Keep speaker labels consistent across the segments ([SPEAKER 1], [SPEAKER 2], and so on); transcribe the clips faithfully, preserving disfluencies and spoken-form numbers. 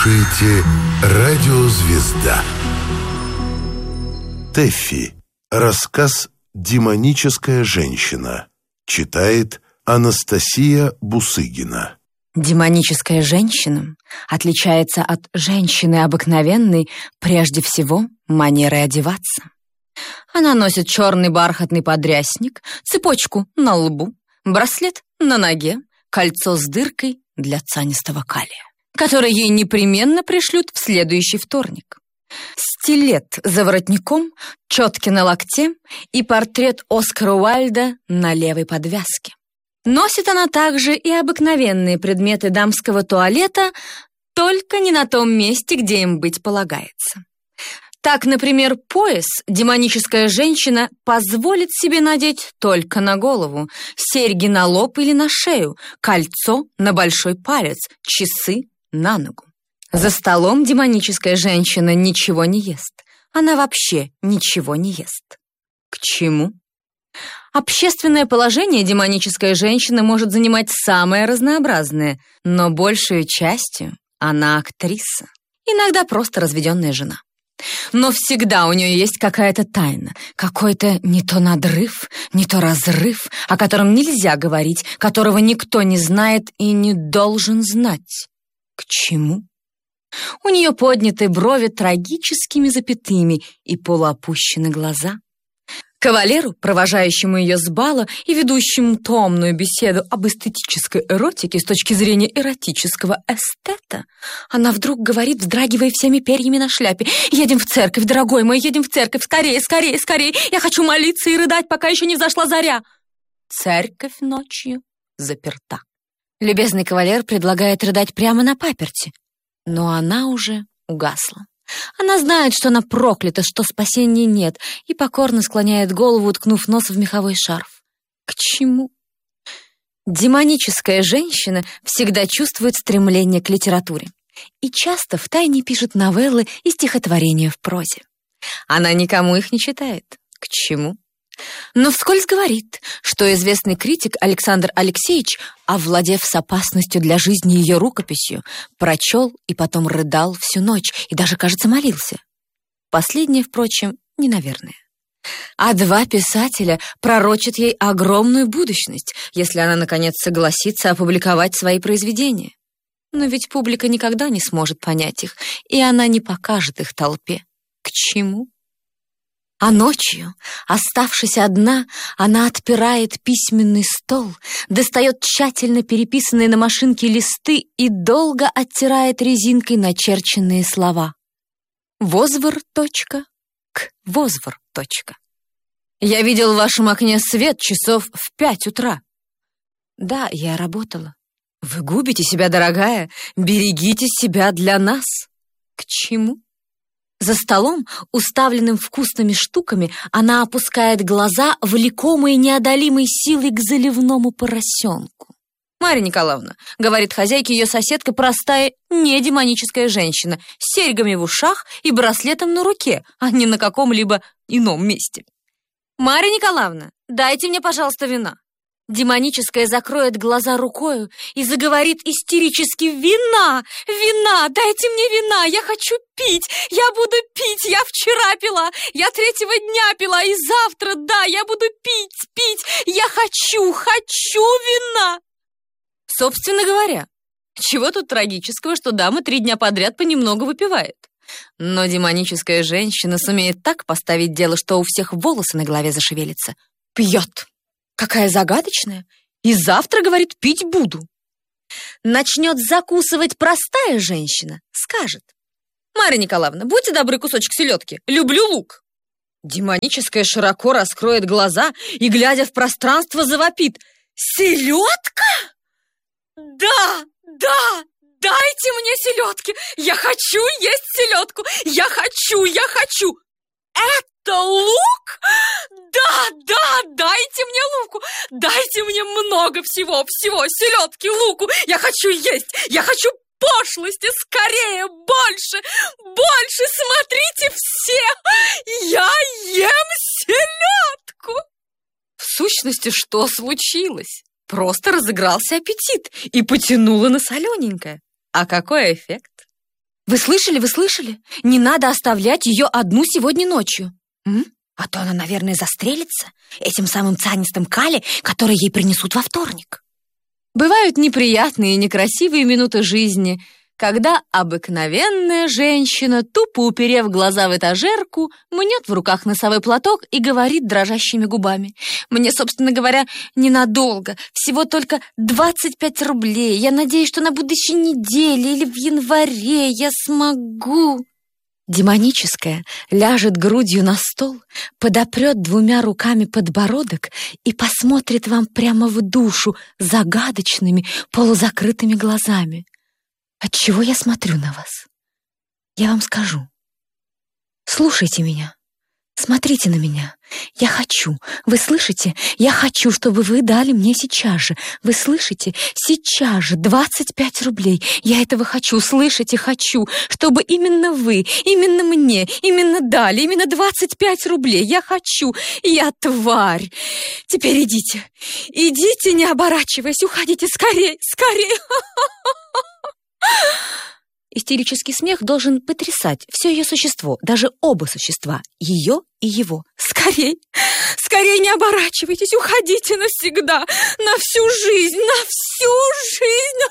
[SPEAKER 1] слушаете «Радио Звезда». Тэффи. Рассказ «Демоническая женщина». Читает Анастасия Бусыгина.
[SPEAKER 2] Демоническая женщина отличается от женщины обыкновенной прежде всего манерой одеваться. Она носит черный бархатный подрясник, цепочку на лбу, браслет на ноге, кольцо с дыркой для цианистого калия, которое ей непременно пришлют в следующий вторник. Стилет за воротником, четки на локте и портрет Оскара Уайльда на левой подвязке. Носит она также и обыкновенные предметы дамского туалета, только не на том месте, где им быть полагается. Так, например, пояс демоническая женщина позволит себе надеть только на голову, серьги на лоб или на шею, кольцо на большой палец, часы на ногу. За столом демоническая женщина ничего не ест. Она вообще ничего не ест. К чему? Общественное положение демоническая женщина может занимать самое разнообразное, но большей частью она актриса, иногда просто разведенная жена. Но всегда у нее есть какая-то тайна, какой-то не то надрыв, не то разрыв, о котором нельзя говорить, которого никто не знает и не должен знать. К чему? У нее подняты брови трагическими запятыми и полуопущены глаза. Кавалеру, провожающему ее с бала и ведущему томную беседу об эстетической эротике с точки зрения эротического эстета, она вдруг говорит, вздрагивая всеми перьями на шляпе: «Едем в церковь, дорогой мой, едем в церковь, скорее, скорее, скорее! Я хочу молиться и рыдать, пока еще не взошла заря!» Церковь ночью заперта. Любезный кавалер предлагает рыдать прямо на паперти, но она уже угасла. Она знает, что она проклята, что спасения нет, и покорно склоняет голову, уткнув нос в меховой шарф. К чему? Демоническая женщина всегда чувствует стремление к литературе и часто втайне пишет новеллы и стихотворения в прозе. Она никому их не читает. К чему? Но вскользь говорит, что известный критик Александр Алексеевич, овладев с опасностью для жизни ее рукописью, прочел и потом рыдал всю ночь и даже, кажется, молился. Последнее, впрочем, не наверное. А два писателя пророчат ей огромную будущность, если она, наконец, согласится опубликовать свои произведения. Но ведь публика никогда не сможет понять их, и она не покажет их толпе. К чему? А ночью, оставшись одна, она отпирает письменный стол, достает тщательно переписанные на машинке листы и долго оттирает резинкой начерченные слова. Возвор. К возвор. Я видел в вашем окне свет часов в пять утра. Да, я работала. Вы губите себя, дорогая, берегите себя для нас. К чему? За столом, уставленным вкусными штуками, она опускает глаза, влекомые неодолимой силой к заливному поросенку. «Марья Николаевна», — говорит хозяйке ее соседка, простая, не демоническая женщина, с серьгами в ушах и браслетом на руке, а не на каком-либо ином месте. «Марья Николаевна, дайте мне, пожалуйста, вина». Демоническая закроет глаза рукою и заговорит истерически: «Вина! Вина! Дайте мне вина! Я хочу пить! Я буду пить! Я вчера пила! Я третьего дня пила! И завтра, да, я буду пить! Пить! Я хочу! Хочу вина!» Собственно говоря, чего тут трагического, что дама три дня подряд понемногу выпивает? Но демоническая женщина сумеет так поставить дело, что у всех волосы на голове зашевелятся. Пьет! Какая загадочная! И завтра, говорит, пить буду. Начнет закусывать простая женщина, скажет: «Марья Николаевна, будьте добры, кусочек селедки, люблю лук». Демоническая широко раскроет глаза и, глядя в пространство, завопит: «Селедка? Да, да, дайте мне селедки! Я хочу есть селедку! Я хочу, я хочу! Это лук? Да, да, дайте мне луку! Дайте мне много всего, всего, селедки, луку! Я хочу есть! Я хочу пошлости! Скорее, больше, больше! Смотрите все! Я ем селедку!» В сущности, что случилось? Просто разыгрался аппетит и потянуло на солененькое. А какой эффект? Вы слышали, вы слышали? Не надо оставлять ее одну сегодня ночью. М? А то она, наверное, застрелится этим самым цианистым калий, который ей принесут во вторник. Бывают неприятные и некрасивые минуты жизни, когда обыкновенная женщина, тупо уперев глаза в этажерку, мнет в руках носовой платок и говорит дрожащими губами: «Мне, собственно говоря, ненадолго, всего только двадцать пять рублей. Я надеюсь, что на будущей неделе или в январе я смогу». Демоническая ляжет грудью на стол, подопрет двумя руками подбородок и посмотрит вам прямо в душу загадочными полузакрытыми глазами. Отчего я смотрю на вас? Я вам скажу. Слушайте меня. Смотрите на меня. Я хочу. Вы слышите? Я хочу, чтобы вы дали мне сейчас же. Вы слышите? Сейчас же двадцать пять рублей. Я этого хочу. Слышите? Хочу. Чтобы именно вы, именно мне, именно дали, именно двадцать пять рублей. Я хочу. Я тварь. Теперь идите. Идите, не оборачиваясь. Уходите скорее, скорее. Истерический смех должен потрясать все ее существо, даже оба существа, ее и его. Скорей, скорей не оборачивайтесь, уходите навсегда, на всю жизнь, на всю жизнь.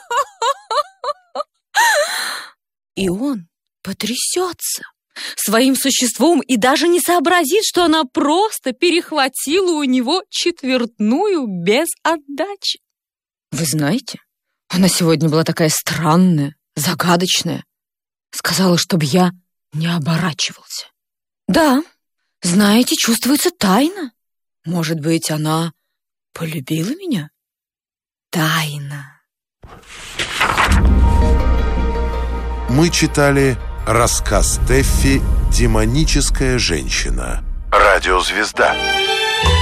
[SPEAKER 2] И он потрясется своим существом и даже не сообразит, что она просто перехватила у него четвертную без отдачи. Вы знаете, она сегодня была такая странная, загадочная. Сказала, чтобы я не оборачивался. Да, знаете, чувствуется тайна. Может быть, она полюбила меня? Тайна.
[SPEAKER 1] Мы читали рассказ Тэффи «Демоническая женщина». Радиозвезда.